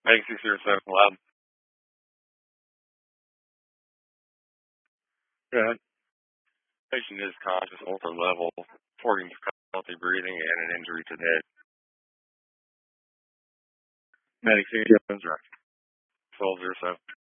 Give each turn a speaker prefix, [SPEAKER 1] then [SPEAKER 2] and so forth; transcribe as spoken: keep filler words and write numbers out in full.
[SPEAKER 1] Medic six zero seven, loud. Go ahead. Patient is conscious, over level, reporting difficulty breathing and an injury to the head. Medic six zero seven, twelve zero seven.